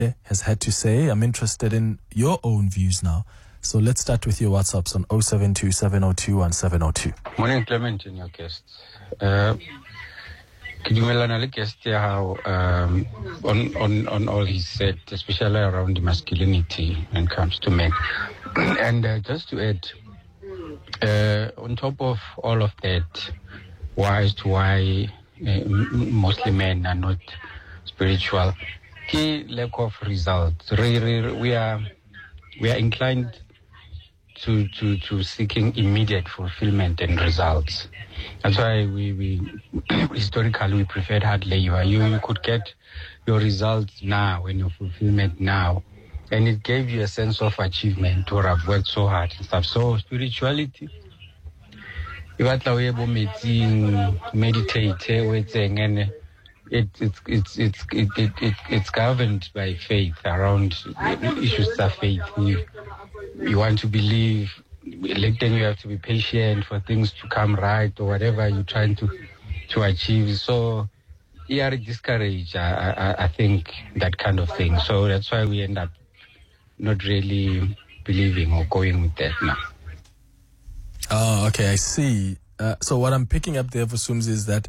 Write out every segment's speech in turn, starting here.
has had to say. I'm interested in your own views now. So let's start with your WhatsApps on 072 702 1702. Morning, Clement, and your guests. Could you tell guest how on all he said, especially around masculinity when it comes to men? And just to add, on top of all of that, why mostly men are not spiritual? Key lack of results. We are inclined to seeking immediate fulfillment and results. That's why we historically we preferred hard labor. You could get your results now and your fulfillment now, and it gave you a sense of achievement or I've worked so hard and stuff. So spirituality, meditate, and it's governed by faith around issues of faith. You want to believe, then you have to be patient for things to come right or whatever you're trying to achieve. So you are discouraged, I think, that kind of thing. So that's why we end up not really believing or going with that now. Oh, okay, I see. So what I'm picking up there for Sums is that,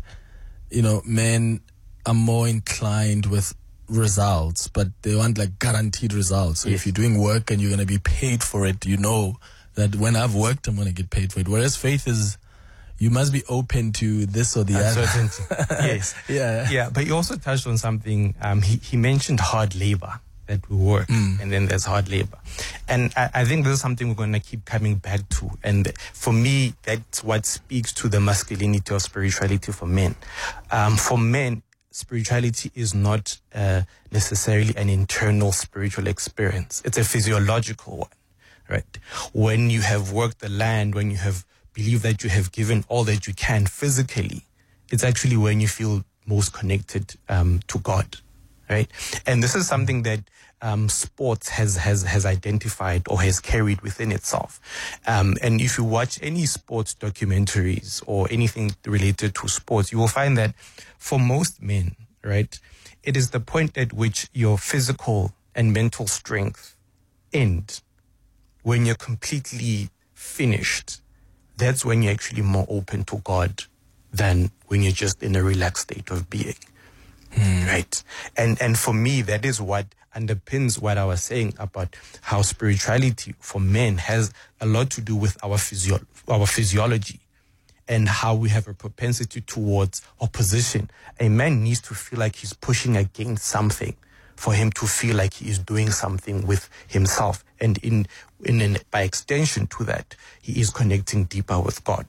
men are more inclined with results, but they want like guaranteed results. So if you're doing work and you're going to be paid for it, you know that when I've worked, I'm going to get paid for it. Whereas faith is, you must be open to this or the other. Yes. Yeah. But you also touched on something. He mentioned hard labor, that we work, and then there's hard labor. And I think this is something we're going to keep coming back to. And for me, that's what speaks to the masculinity of spirituality for men. For men, spirituality is not necessarily an internal spiritual experience. It's a physiological one, right? When you have worked the land, when you have believed that you have given all that you can physically, it's actually when you feel most connected to God, right? And this is something that sports has identified or has carried within itself. And if you watch any sports documentaries or anything related to sports, you will find that for most men, right, it is the point at which your physical and mental strength end. When you're completely finished, that's when you're actually more open to God than when you're just in a relaxed state of being. Right. And for me, that is what underpins what I was saying about how spirituality for men has a lot to do with our physiology and how we have a propensity towards opposition. A man needs to feel like he's pushing against something for him to feel like he is doing something with himself. And by extension to that, he is connecting deeper with God.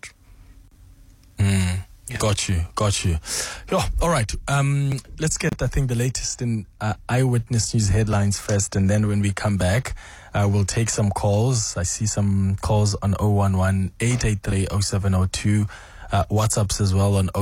Yeah. Got you. All right. Let's get, I think, the latest in Eyewitness News headlines first, and then when we come back, we'll take some calls. I see some calls on 011-883-0702, WhatsApps as well on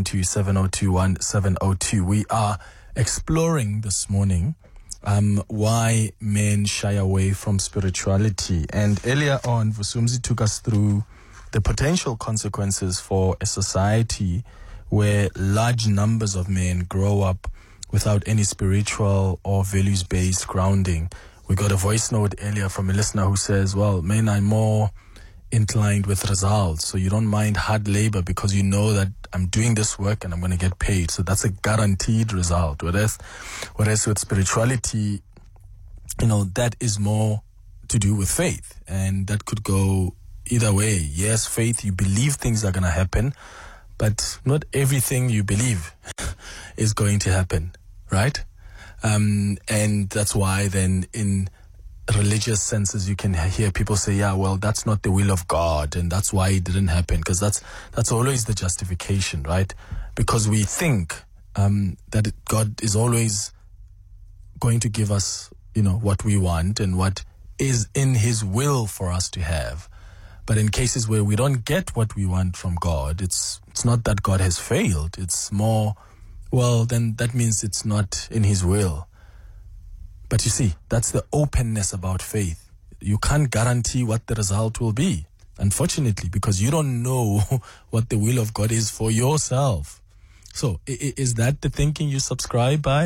072-702-1702. We are exploring this morning why men shy away from spirituality. And earlier on, Vusumzi took us through the potential consequences for a society where large numbers of men grow up without any spiritual or values-based grounding. We got a voice note earlier from a listener who says, well, men are more inclined with results, so you don't mind hard labor because you know that I'm doing this work and I'm going to get paid. So that's a guaranteed result. Whereas with spirituality, that is more to do with faith, and that could go either way. Yes, faith, you believe things are going to happen, but not everything you believe is going to happen, right? And that's why then in religious senses you can hear people say, yeah, well, that's not the will of God, and that's why it didn't happen, because that's always the justification, right? Because we think that God is always going to give us, what we want and what is in his will for us to have. But in cases where we don't get what we want from God, it's not that God has failed. It's more, well, then that means it's not in his will. But you see, that's the openness about faith. You can't guarantee what the result will be, unfortunately, because you don't know what the will of God is for yourself. So is that the thinking you subscribe by?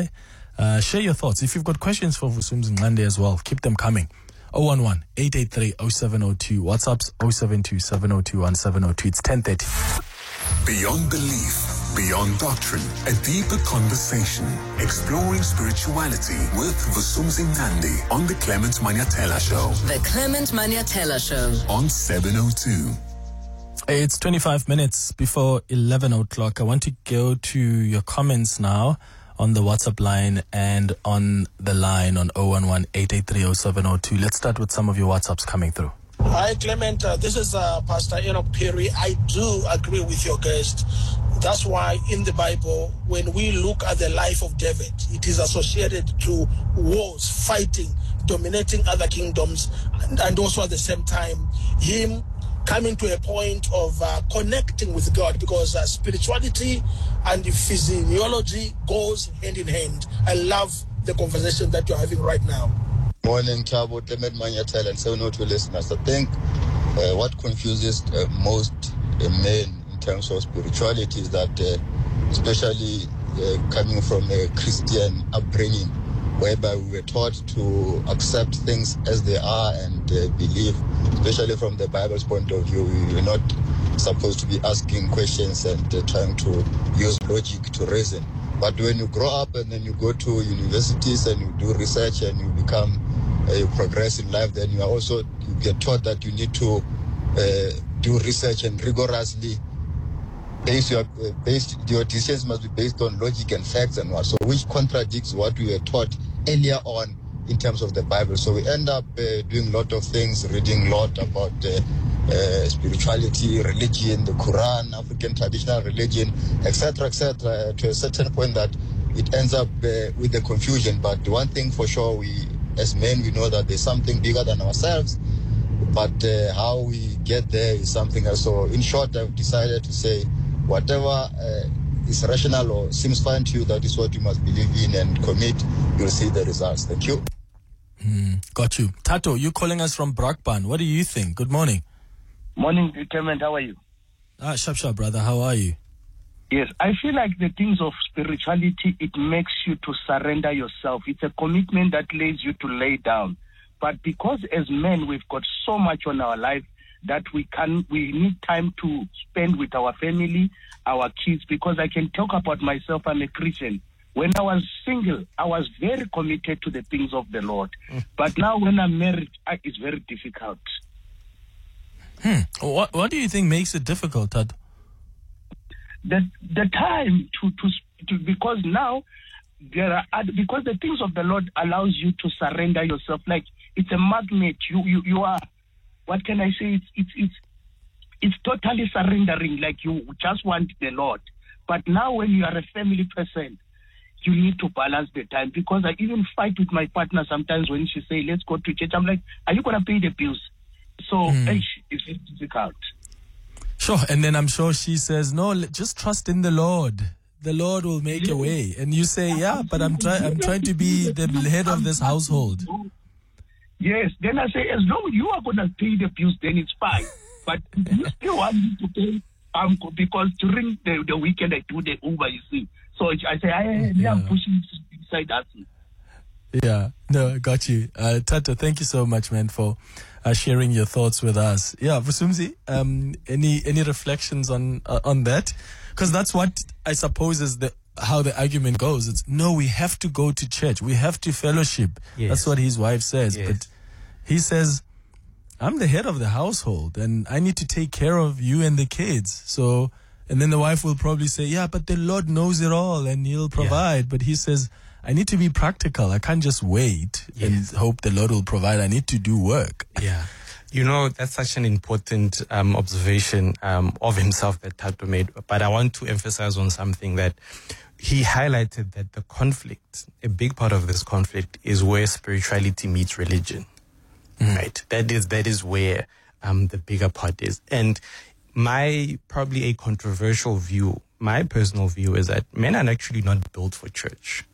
Share your thoughts. If you've got questions for Vusumzi Nqande as well, keep them coming. 011-883-0702. WhatsApp's 072-702-1702. It's 10:30. Beyond belief, beyond doctrine, a deeper conversation. Exploring spirituality with Vusumzi Nqande on the Clement Manyatela Show. The Clement Manyatela Show. On 702. It's 25 minutes before 11 o'clock. I want to go to your comments now on the WhatsApp line and on the line on 011-883-0702. Let's start with some of your WhatsApps coming through. Hi, Clement. This is Pastor Enoch Perry. I do agree with your guest. That's why in the Bible, when we look at the life of David, it is associated to wars, fighting, dominating other kingdoms, and also at the same time, him coming to a point of connecting with God, because spirituality and physiology goes hand in hand. I love the conversation that you're having right now. Morning, Tabo, Clement Manyatela, and 702 listeners. I think what confuses most men in terms of spirituality is that, especially coming from a Christian upbringing, whereby we were taught to accept things as they are and believe, especially from the Bible's point of view, we were not supposed to be asking questions and trying to use logic to reason. But when you grow up and then you go to universities and you do research and you become, you progress in life, then you get taught that you need to do research and rigorously your decisions must be based on logic and facts and what. So which contradicts what we were taught earlier on in terms of the Bible. So we end up doing a lot of things, reading a lot about spirituality, religion, the Quran, African traditional religion, etc., to a certain point that it ends up with the confusion. But one thing for sure, we as men, we know that there's something bigger than ourselves, but how we get there is something else. So in short, I've decided to say whatever is rational or seems fine to you, that is what you must believe in and commit. You'll see the results. Thank you. Got you. Tato, you're calling us from Brakpan. What do you think? Good morning. Morning, Clement. How are you? Sharp, brother. How are you? Yes, I feel like the things of spirituality, it makes you to surrender yourself. It's a commitment that leads you to lay down. But because as men, we've got so much on our life that we need time to spend with our family, our kids, because I can talk about myself. I'm a Christian. When I was single, I was very committed to the things of the Lord. But now when I'm married, it's very difficult. What do you think makes it difficult, Tato? The time to because now there are because the things of the Lord allows you to surrender yourself. Like it's a magnet. You are, what can I say? It's totally surrendering. Like you just want the Lord. But now when you are a family person, you need to balance the time, because I even fight with my partner sometimes when she say let's go to church. I'm like, are you gonna pay the bills? So it's difficult. Sure, and then I'm sure she says, no, just trust in the Lord. The Lord will make a way. And you say, yeah, but I'm trying to be the head of this household. Yes, then I say, as long as you are going to pay the bills, then it's fine. But you still want me to pay, because during the weekend I do the Uber, you see. So I say, I'm pushing inside that. Yeah, no, got you. Tato, thank you so much, man, for sharing your thoughts with us. Yeah, Vusumzi, any reflections on that? Because that's what I suppose is how the argument goes. It's no, we have to go to church, we have to fellowship. Yes. That's what his wife says. Yes. But he says, I'm the head of the household and I need to take care of you and the kids. So, and then the wife will probably say, yeah, but the Lord knows it all and he'll provide. Yeah. But he says, I need to be practical. I can't just wait and hope the Lord will provide. I need to do work. Yeah. You know, that's such an important observation of himself that Tato made. But I want to emphasize on something that he highlighted, that the conflict, a big part of this conflict is where spirituality meets religion. Right? That is where the bigger part is. And my probably a controversial view, my personal view is that men are actually not built for church.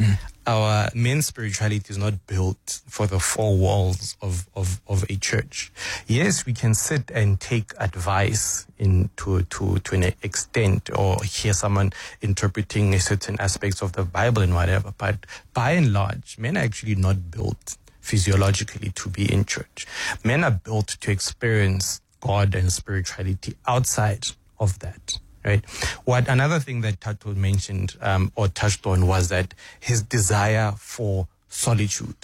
Our men's spirituality is not built for the four walls of a church. Yes, we can sit and take advice to an extent, or hear someone interpreting a certain aspects of the Bible and whatever, but by and large, men are actually not built physiologically to be in church. Men are built to experience God and spirituality outside of that. Right. What another thing that Tato mentioned or touched on was that his desire for solitude,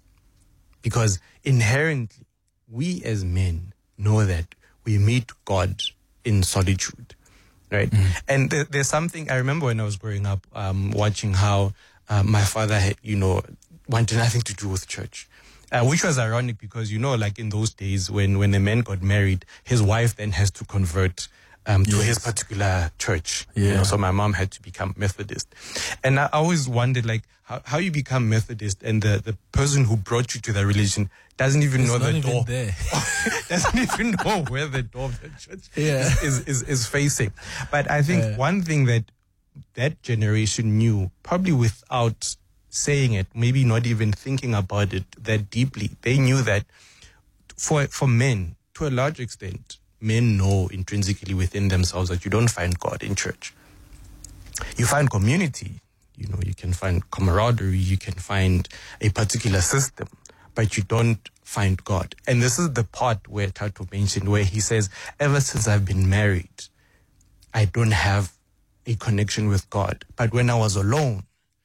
because inherently we as men know that we meet God in solitude, right? And there's something I remember when I was growing up, watching how my father had, wanted nothing to do with church. Which was ironic because, like in those days when a man got married, his wife then has to convert to his particular church. So my mom had to become Methodist. And I always wondered, like, how you become Methodist and the person who brought you to the religion doesn't even know the door. Doesn't even know where the door of the church is facing. But I think one thing that generation knew, probably without saying it, maybe not even thinking about it that deeply, they knew that for men, to a large extent, men know intrinsically within themselves that you don't find God in church. You find community, you can find camaraderie, you can find a particular system, but you don't find God. And this is the part where Tato mentioned, where he says, ever since I've been married, I don't have a connection with God. But when I was alone,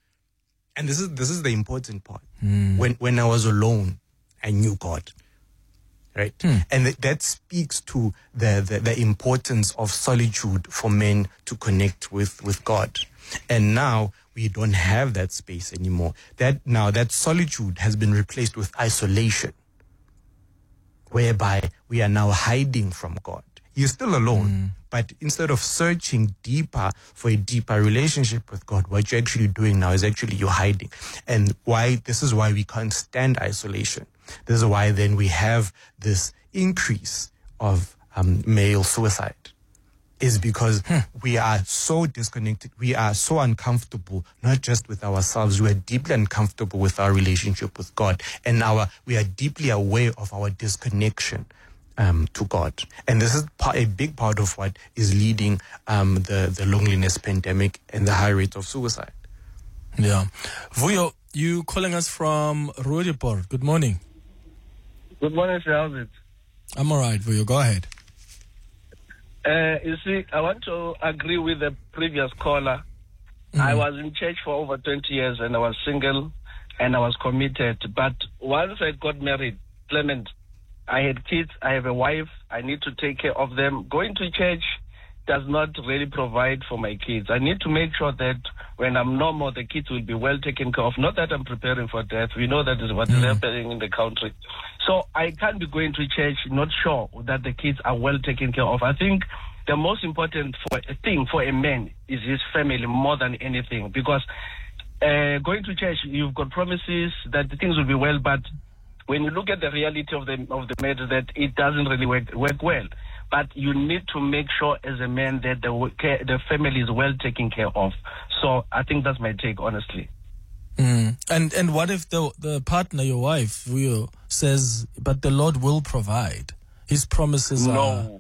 and this is the important part, when I was alone, I knew God. Right. And that speaks to the importance of solitude for men to connect with God. And now we don't have that space anymore. That solitude has been replaced with isolation, whereby we are now hiding from God. You're still alone, but instead of searching deeper for a deeper relationship with God, what you're actually doing now is actually you're hiding. And this is why we can't stand isolation. This is why then we have this increase of male suicide, is because we are so disconnected. We are so uncomfortable, not just with ourselves. We are deeply uncomfortable with our relationship with God. And we are deeply aware of our disconnection to God. And this is a big part of what is leading the loneliness pandemic and the high rate of suicide. Yeah. Vuyo, you calling us from Roodepoort. Good morning. Good morning, sir. How's it? I'm all right, Vuyo. Go ahead. You see, I want to agree with the previous caller. I was in church for over 20 years and I was single and I was committed. But once I got married, Clement, I had kids, I have a wife, I need to take care of them. Going to church does not really provide for my kids. I need to make sure that when I'm no more, the kids will be well taken care of. Not that I'm preparing for death. We know that is what is happening in the country. So I can't be going to church not sure that the kids are well taken care of. I think the most important thing for a man is his family more than anything. Because going to church, you've got promises that the things will be well, but when you look at the reality of the matter, that it doesn't really work well. But you need to make sure as a man that the family is well taken care of. So I think that's my take, honestly. And what if the partner, your wife, says, but the Lord will provide? His promises are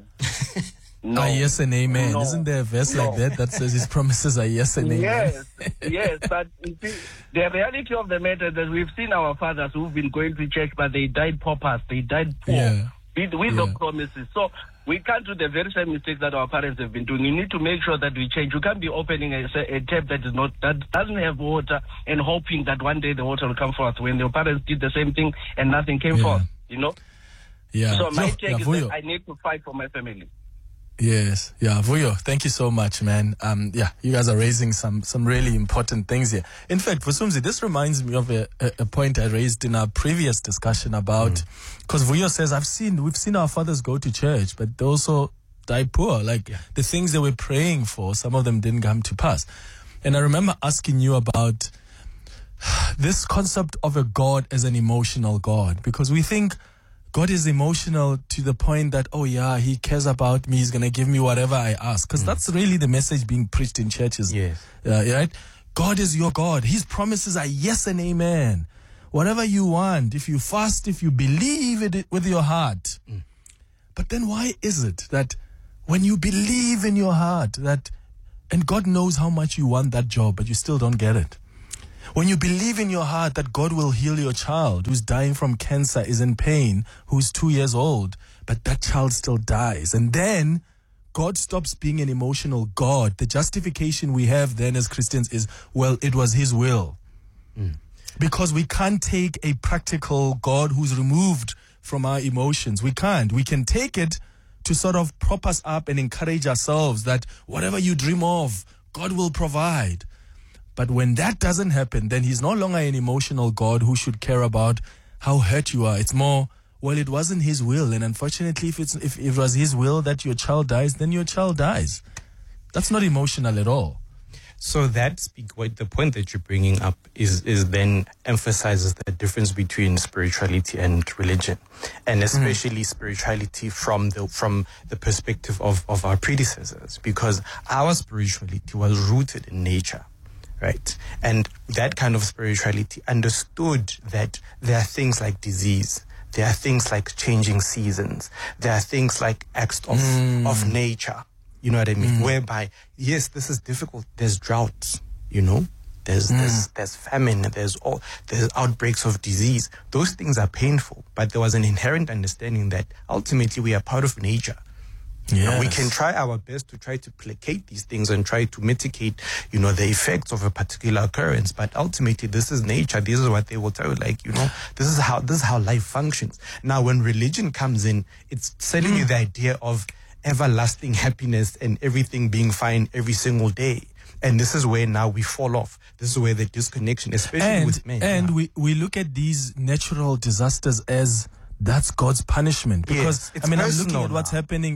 yes and amen. No. Isn't there a verse like that says his promises are yes and amen? Yes, but you see, the reality of the matter is that we've seen our fathers who've been going to church, but they died paupers, they died poor with the promises. So we can't do the very same mistakes that our parents have been doing. You need to make sure that we change. You can't be opening a tap that doesn't have water and hoping that one day the water will come forth when your parents did the same thing and nothing came forth, Yeah. So my take is that I need to fight for my family. Yes. Yeah. Vuyo, thank you so much, man. You guys are raising some really important things here. In fact, Vusumzi, this reminds me of a point I raised in our previous discussion about, because Vuyo says, we've seen our fathers go to church, but they also die poor. The things they were praying for, some of them didn't come to pass. And I remember asking you about this concept of a God as an emotional God, because we think God is emotional to the point that, he cares about me, he's going to give me whatever I ask. Because that's really the message being preached in churches. Yes. Right? God is your God. His promises are yes and amen. Whatever you want, if you fast, if you believe it with your heart. But then why is it that when you believe in your heart that, and God knows how much you want that job, but you still don't get it? When you believe in your heart that God will heal your child who's dying from cancer, is in pain, who's 2 years old, but that child still dies. And then God stops being an emotional God. The justification we have then as Christians is, well, it was his will. Because we can't take a practical God who's removed from our emotions. We can't. We can take it to sort of prop us up and encourage ourselves that whatever you dream of, God will provide. But when that doesn't happen, then he's no longer an emotional God who should care about how hurt you are. It's more, well, it wasn't his will. And unfortunately, if it was his will that your child dies, then your child dies. That's not emotional at all. So the point that you're bringing up is then emphasizes the difference between spirituality and religion, and especially spirituality from the perspective of our predecessors, because our spirituality was rooted in nature, right? And that kind of spirituality understood that there are things like disease, there are things like changing seasons, there are things like acts of nature. You know what I mean? Whereby, yes, this is difficult. There's droughts, there's famine, there's outbreaks of disease. Those things are painful, but there was an inherent understanding that ultimately we are part of nature. Yes. We can try our best to try to placate these things and try to mitigate, the effects of a particular occurrence. But ultimately, this is nature. This is what they will tell you, this is how life functions. Now, when religion comes in, it's selling you the idea of everlasting happiness and everything being fine every single day. And this is where now we fall off. This is where the disconnection, especially with men. And we look at these natural disasters as that's God's punishment. Because, yes, I'm looking at what's happening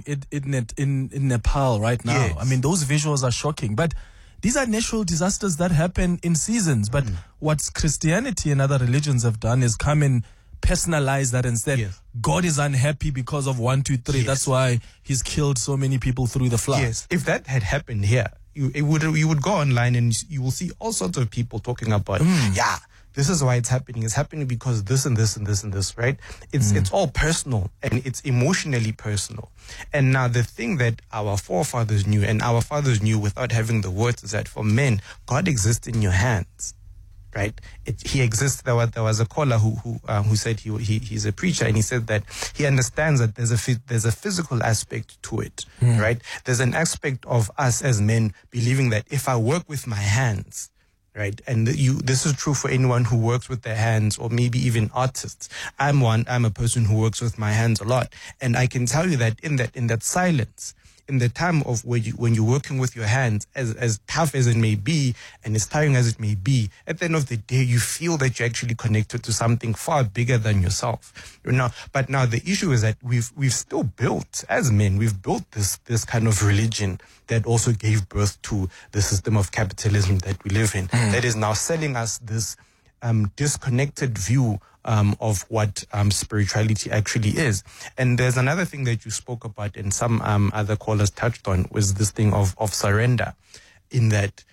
in Nepal right now. Yes. Those visuals are shocking. But these are natural disasters that happen in seasons. But what Christianity and other religions have done is come and personalize that and said, God is unhappy because of 1, 2, 3. That's why he's killed so many people through the flood. Yes. If that had happened here, you would go online and you will see all sorts of people talking about, this is why it's happening. It's happening because this and this and this and this, right? It's all personal and it's emotionally personal. And now the thing that our forefathers knew and our fathers knew without having the words is that for men, God exists in your hands. Right, he exists. There was a caller who said he's a preacher, and he said that he understands that there's a physical aspect to it. Right, there's an aspect of us as men believing that if I work with my hands, right, and this is true for anyone who works with their hands, or maybe even artists. I'm a person who works with my hands a lot, and I can tell you that in that silence, in the time of when you're working with your hands, as tough as it may be and as tiring as it may be, at the end of the day, you feel that you're actually connected to something far bigger than yourself. But now the issue is that we've still built, as men, we've built this kind of religion that also gave birth to the system of capitalism that we live in, that is now selling us this disconnected view of what spirituality actually is. And there's another thing that you spoke about and some other callers touched on, was this thing of surrender, in that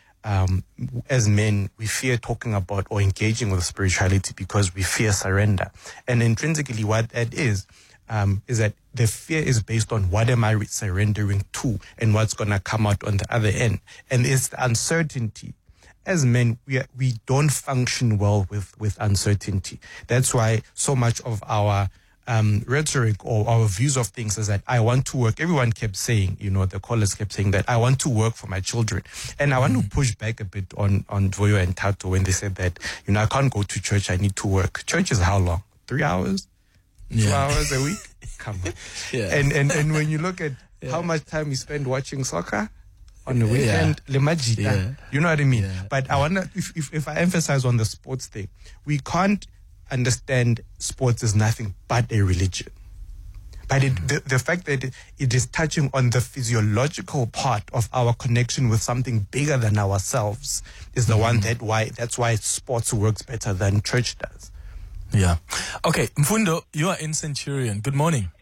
as men, we fear talking about or engaging with spirituality because we fear surrender. And intrinsically what that is that the fear is based on what am I surrendering to and what's going to come out on the other end. And it's the uncertainty. As men, we don't function well with uncertainty. That's why so much of our rhetoric or our views of things is that I want to work. Everyone kept saying, the callers kept saying that I want to work for my children. And I want to push back a bit on Voyo and Tato when they said that, I can't go to church, I need to work. Church is how long? 3 hours? 2 hours a week? Come on. And when you look at how much time you spend watching soccer, on the weekend, you know what I mean? Yeah. But I wonder if I emphasize on the sports thing, we can't understand sports as nothing but a religion. But the fact that it is touching on the physiological part of our connection with something bigger than ourselves is the one that's why sports works better than church does. Yeah. Okay, Mfundo, you are in Centurion. Good morning.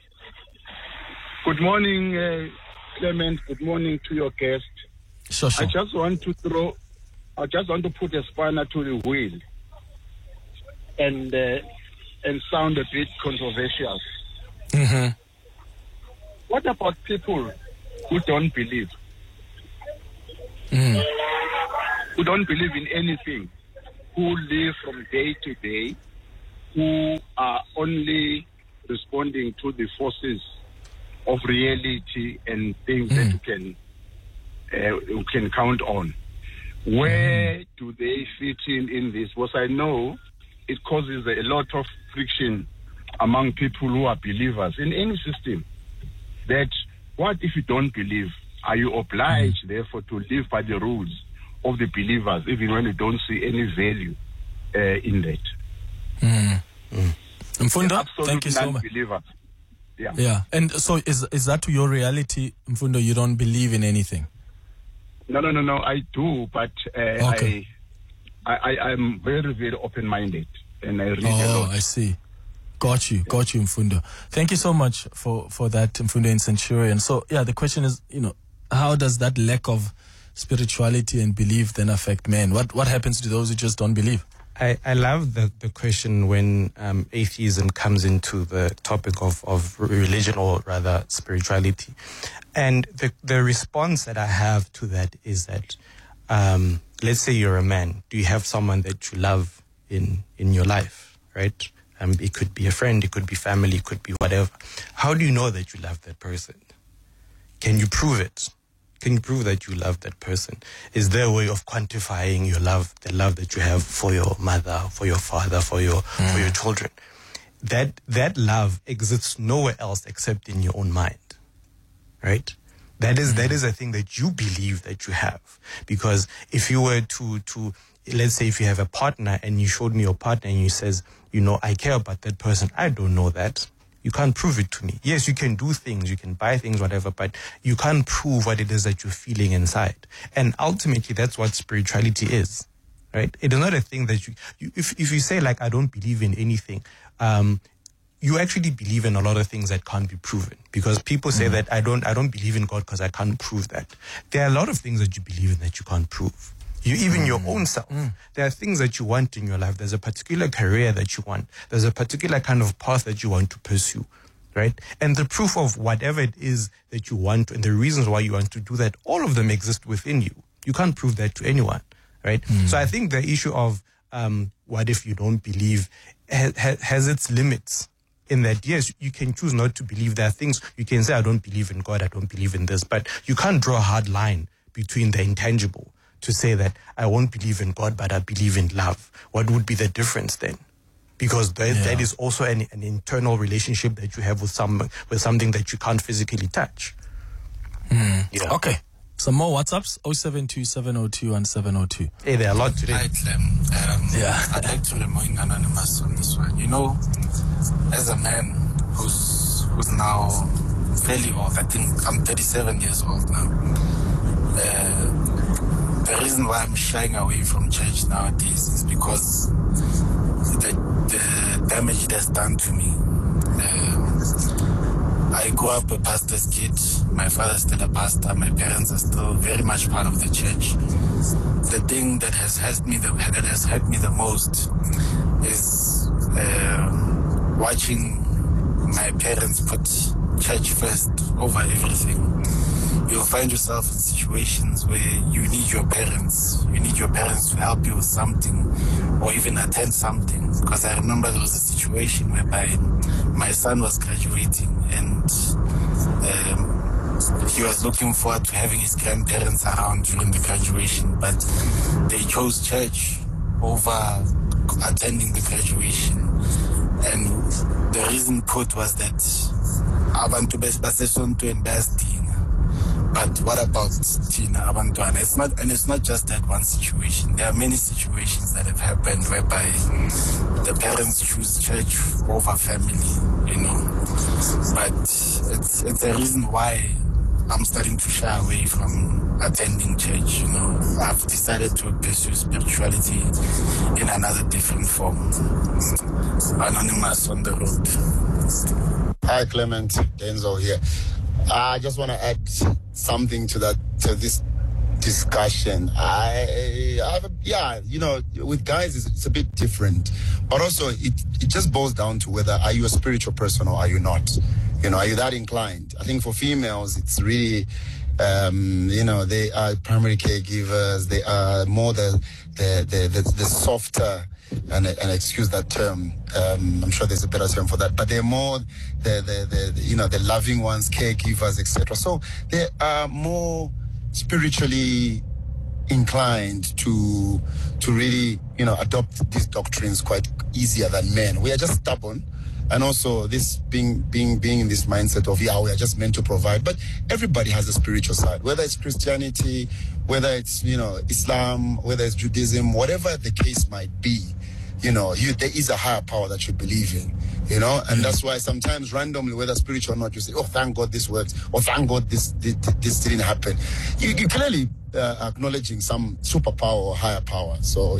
Good morning, Clement. Good morning to your guest. Sure. I just want to throw I just want to put a spanner to the wheel and sound a bit controversial. Mm-hmm. What about people who don't believe? Mm. Who don't believe in anything, who live from day to day, who are only responding to the forces of reality and things that you can count on. Where do they fit in this? Because I know it causes a lot of friction among people who are believers in any system. That what if you don't believe? Are you obliged, therefore, to live by the rules of the believers, even when you don't see any value in that? Mfundo, thank you so much. Yeah. And so is that your reality, Mfundo? You don't believe in anything? No. I do, but okay. I'm very, very open-minded, and I read a lot. I see. Got you, Mfundo. Thank you so much for that, Mfundo in Centurion. So, yeah, the question is, how does that lack of spirituality and belief then affect men? What happens to those who just don't believe? I love the question when atheism comes into the topic of religion, or rather spirituality. And the response that I have to that is that, let's say you're a man. Do you have someone that you love in your life, right? It could be a friend, it could be family, it could be whatever. How do you know that you love that person? Can you prove it? Can you prove that you love that person? Is there a way of quantifying your love, the love that you have for your mother, for your father, for your children? That love exists nowhere else except in your own mind, right? That is a thing that you believe that you have. Because if you were to let's say if you have a partner and you showed me your partner and you says, I care about that person, I don't know that. You can't prove it to me. Yes, you can do things, you can buy things, whatever, but you can't prove what it is that you're feeling inside. And ultimately, that's what spirituality is, right? It is not a thing that if you say, like, I don't believe in anything, you actually believe in a lot of things that can't be proven. Because people say that I don't believe in God because I can't prove that. There are a lot of things that you believe in that you can't prove. Even your own self. There are things that you want in your life. There's a particular career that you want. There's a particular kind of path that you want to pursue, right? And the proof of whatever it is that you want and the reasons why you want to do that, all of them exist within you. You can't prove that to anyone, right? So I think the issue of what if you don't believe has its limits. In that, yes, you can choose not to believe. There are things you can say, I don't believe in God, I don't believe in this, but you can't draw a hard line between the intangible to say that I won't believe in God, but I believe in love. What would be the difference then? Because that is also an internal relationship that you have with something that you can't physically touch. Yeah. Okay. Some more WhatsApps, 0727021702. Hey, there are a lot today. Hi, Clem. I'd like to remind Anonymous on this one. As a man who's now fairly old, I think I'm 37 years old now. The reason why I'm shying away from church nowadays is because the damage it has done to me. I grew up a pastor's kid. My father's still a pastor. My parents are still very much part of the church. The thing that has hurt me the most is watching my parents put church first over everything. You'll find yourself in situations where you need your parents. You need your parents to help you with something or even attend something. Because I remember there was a situation whereby my son was graduating and he was looking forward to having his grandparents around during the graduation, but they chose church over attending the graduation. And the reason put was that abantu basesonto investing. But what about Tina Abantwana? It's not just that one situation. There are many situations that have happened whereby the parents choose church over family, But it's a reason why I'm starting to shy away from attending church, I've decided to pursue spirituality in another different form. Anonymous on the road. Hi, Clement. Denzel here. I just want to add something to this discussion. With guys it's a bit different, but also it just boils down to whether are you a spiritual person or are you not. Are you that inclined? I think for females it's really they are primary caregivers. They are more the softer, and excuse that term. I'm sure there's a better term for that. But they're more the loving ones, caregivers, etc. So they are more spiritually inclined to really adopt these doctrines quite easier than men. We are just stubborn. And also this being in this mindset of, we are just meant to provide. But everybody has a spiritual side, whether it's Christianity, whether it's, Islam, whether it's Judaism, whatever the case might be, there is a higher power that you believe in, and that's why sometimes randomly, whether spiritual or not, you say, oh, thank God this works, or thank God this didn't happen. You clearly acknowledging some superpower or higher power. So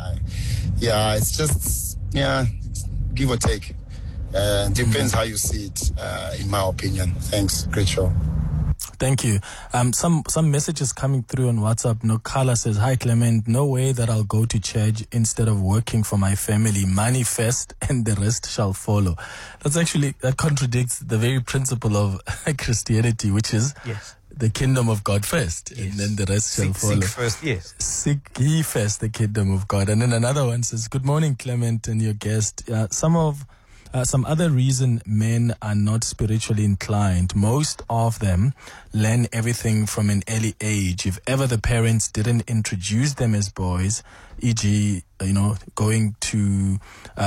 it's just, give or take. Depends how you see it, in my opinion. Thanks. Great show. Thank you. Some messages coming through on WhatsApp. Nokala says, hi Clement, no way that I'll go to church instead of working for my family. Money first and the rest shall follow. That contradicts the very principle of Christianity, which is the kingdom of God first, and then the rest shall follow. Seek first, yes. Seek ye first the kingdom of God. And then another one says, good morning Clement and your guest. Some other reason men are not spiritually inclined, most of them learn everything from an early age. If ever the parents didn't introduce them as boys, e.g., going to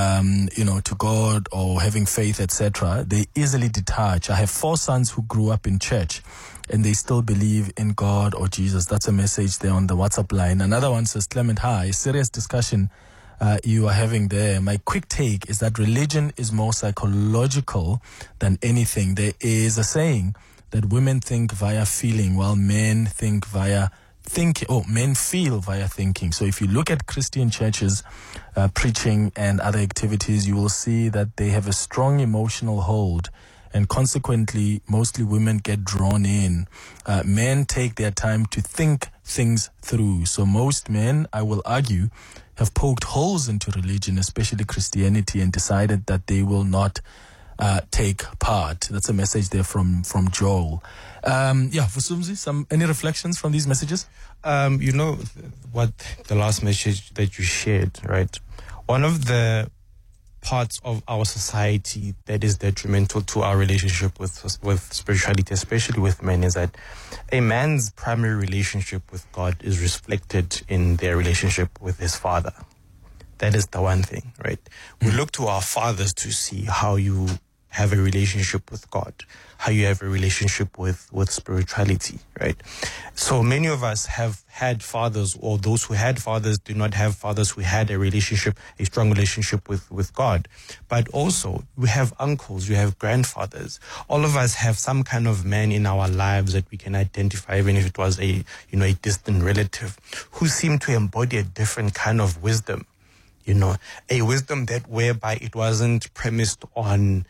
God or having faith, etc., they easily detach. I have 4 sons who grew up in church and they still believe in God or Jesus. That's a message there on the WhatsApp line. Another one says, Clement, hi, serious discussion you are having there. My quick take is that religion is more psychological than anything. There is a saying that women think via feeling while men think via men feel via thinking. So if you look at Christian churches, preaching and other activities, you will see that they have a strong emotional hold, and consequently mostly women get drawn in. Men take their time to think things through. So most men, I will argue, have poked holes into religion, especially Christianity, and decided that they will not take part. That's a message there from Joel. Vusumzi, any reflections from these messages? What the last message that you shared, right? One of the parts of our society that is detrimental to our relationship with spirituality, especially with men, is that a man's primary relationship with God is reflected in their relationship with his father. That is the one thing, right? We look to our fathers to see how you have a relationship with God, how you have a relationship with spirituality, right? So many of us have had fathers, or those who had fathers do not have fathers who had a strong relationship with God. But also we have uncles, we have grandfathers. All of us have some kind of man in our lives that we can identify, even if it was a distant relative, who seemed to embody a different kind of wisdom. A wisdom that whereby it wasn't premised on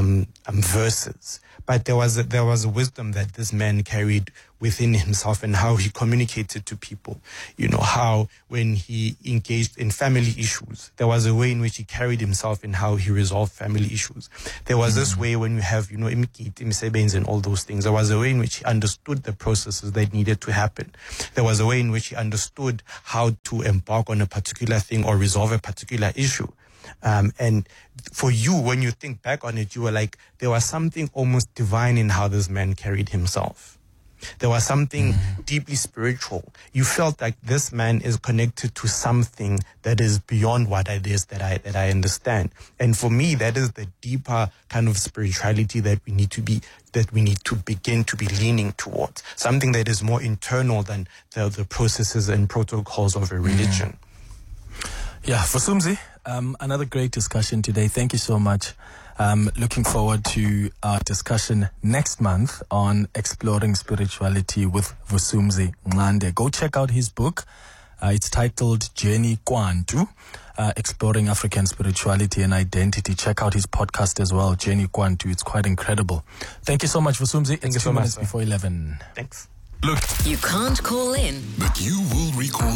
verses, but there was a wisdom that this man carried within himself, and how he communicated to people. How when he engaged in family issues, there was a way in which he carried himself in how he resolved family issues. There was this way when you have imisebenzi and all those things. There was a way in which he understood the processes that needed to happen. There was a way in which he understood how to embark on a particular thing or resolve a particular issue. And for you, when you think back on it, you were like, there was something almost divine in how this man carried himself. There was something deeply spiritual. You felt like this man is connected to something that is beyond what it is that I understand. And for me, that is the deeper kind of spirituality that we need to begin to be leaning towards. Something that is more internal than the processes and protocols of a religion. Yeah, Vusumzi, another great discussion today. Thank you so much. Looking forward to our discussion next month on exploring spirituality with Vusumzi Nxande. Go check out his book. It's titled Journey Kwantu, Exploring African Spirituality and Identity. Check out his podcast as well, Journey Kwantu. It's quite incredible. Thank you so much, Vusumzi. Thank you so much. Before 11. Thanks. Look, You can't call in, But you will recall